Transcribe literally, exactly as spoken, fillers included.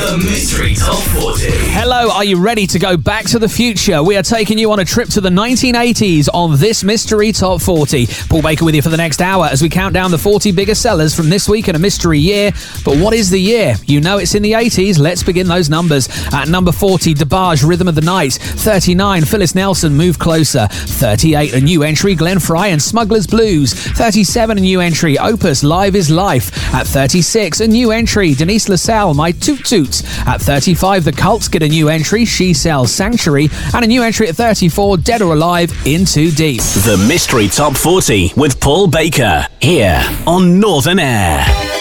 The Mystery Top forty. Hello, are you ready to go back to the future? We are taking you on a trip to the nineteen eighties on this Mystery Top forty. Paul Baker with you for the next hour as we count down the forty biggest sellers from this week in a mystery year. But what is the year? You know it's in the eighties. Let's begin those numbers. At number forty, DeBarge, Rhythm of the Night. thirty-nine, Phyllis Nelson, Move Closer. thirty-eight, a new entry, Glenn Fry and Smuggler's Blues. thirty-seven, a new entry, Opus, Live is Life. At thirty-six, a new entry, Denise LaSalle, My Toot Toots. At thirty-five, The Cults get a new entry, She Sells Sanctuary. And a new entry at thirty-four, Dead or Alive, In Too Deep. The Mystery Top forty with Paul Baker, here on Northern Air.